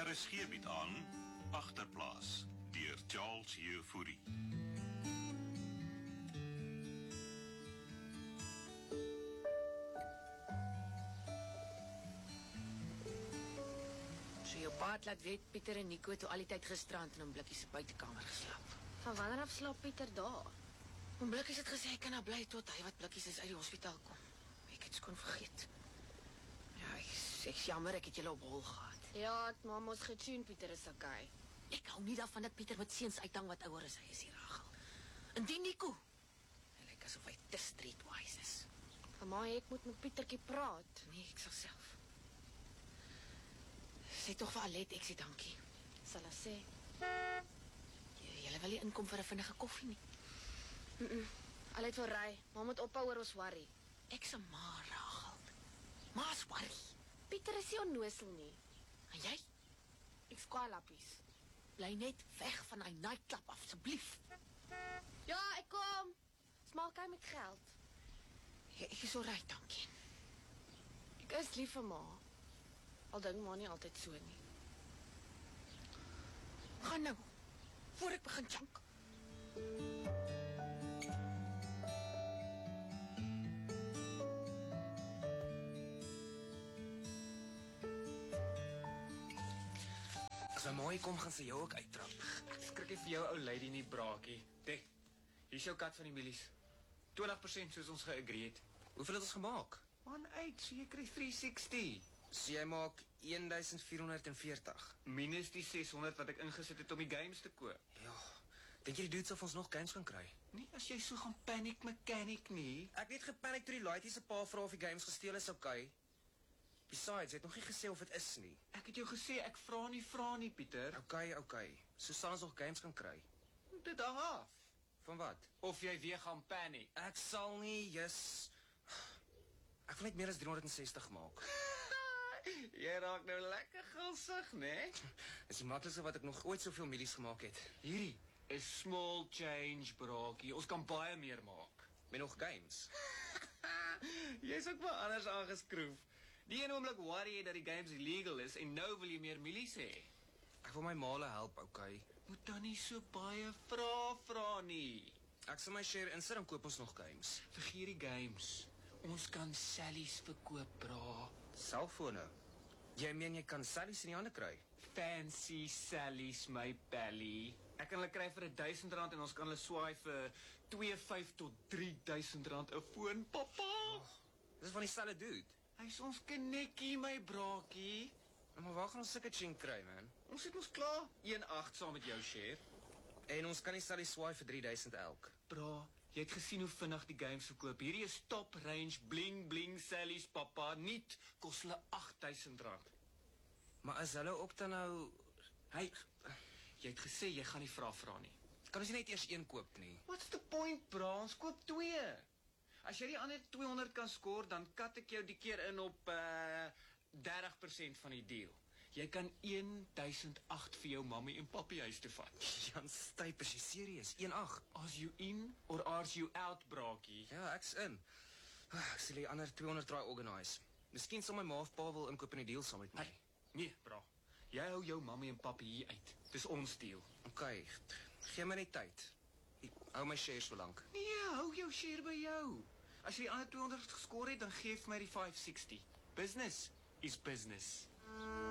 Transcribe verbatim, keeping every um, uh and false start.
R S G bied aan Agterplaas deur Charles Jefouri. So jou pa het laat weet Pieter en Nico toe al die tyd gisterand in 'n blikkie se buitekamer geslaap. Van wanneer af slaap Pieter daar? En Blikkies het gesê hy kan nou bly tot hy wat Blikkies is uit die hospitaal kom. Ek het skoon vergeet. Ja, ek, ek is jammer ek het julle op hol gehad. Ja, het mam ons getune Pieter is okay. Ek hou nie daarvan dat Pieter met seuns uithang wat ouer is, hy is hier Rachel. En die Nico, hy lyk asof hy te streetwise is. Mama, ek moet met Pietertjie praat. Nee, ek sal self. Sê toch vir Alet, ek sê dankie. Sal hy sê. J Julle wil nie inkom vir 'n vinnige koffie nie. Mm -mm. Alet wil ry, ma moet ophou oor ons worry. Ek se ma, Rachel. Ma's worry. Pieter is nie onnosel nie. En jy? Ek skwaai lappies. Bly net weg van hy nightclub af, asseblief. Ja, ek kom. Smaak hy met geld. Ja, ek is alright, dankie. Ek is lief vir ma. Al dink ma nie altyd so nie. Gaan nou, voor ek begin jank. As my maai kom, gaan sy jou ook uittrap. Ek skrik nie vir jou ou lady nie, braakie. Dek, hier is jou kat van die milies. twintig persent soos ons geagree het. Hoeveel het ons gemaak? Man uit, so jy kry drie sestig. So jy maak viertien vierhonderdveertig. Minus die ses honderd wat ek ingesit het om die games te koop. Ja, dink jy die dudes of ons nog games kan kry? Nie as jy so gaan panic mechanic nie. Ek weet gepanic toe die laities 'n paar vrae of die games gesteel is, okay. Besides, jy het nog nie gesê of het is nie. Ek het jou gesê, ek vra nie, vra nie, Pieter. Okay, okay. So sal ons nog games kan kry. Dit hang af. Van wat? Of jy weer gaan panic. Ek sal nie, yes. Ek wil net meer as driehonderdsestig maak. Jy raak nou lekker gulsig, né? Dis die maklikste wat ek nog ooit soveel milies gemaak het. Hierdie is small change, braakie. Ons kan baie meer maak. Met nog games. Jy's ook wel anders aangeskroef. Die ene oomblik worry jy dat die games illegal is en nou wil jy meer milies hê. Ek wil my maale help, okay. Moet dan nie so baie vra vra nie. Ek sal my share insit en koop ons nog games. Vergeet die games. Ons kan Sally's verkoop, bra. Selfone. Jy meen jy kan Sally's in die hande kry? Fancy Sally's, my belly. Ek kan hulle kry vir duisend rand en ons kan hulle swaai vir twee vyf tot drie duisend rand 'n foon, papa. Oh, dis van dieselfde dude. Hy's ons knekkie, my braakie. Maar waar gaan ons sulke ching kry, man? Ons het ons klaar een agt saam met jou share. En ons kan nie Sally's swaai vir drie duisend elk. Bra, jy het gesien hoe vinnig die games verkoop. Hierdie is top range bling bling Sally's, papa. Niet kos hulle agt duisend rand. Maar is hulle ook dan nou... Hey, jy het gesê jy gaan nie vra vra nie. Kan ons nie net eers een koop nie? What's the point, bra? Ons koop twee. As jy die ander tweehonderd kan score, dan kat ek jou die keer in op uh, dertig persent van die deal. Jy kan duisend agt vir jou mammy en papi huis toe vat. Jan Styp, is jy serieus? een agt? As you in or are you out, braakie? Ja, ek's in. Ek sal die ander tweehonderd try organise. Miskien sal my ma of pa wil inkoop in die deal saam met my. Hey, nee, bra. Jy hou jou mammy en papi hier uit. Dis ons deal. Okay, gee my net tyd. Ek hou my share so lank. Nee, hou jou share by jou. As jy die ander tweehonderd gescore het, dan geef my die vyf sestig. Business is business.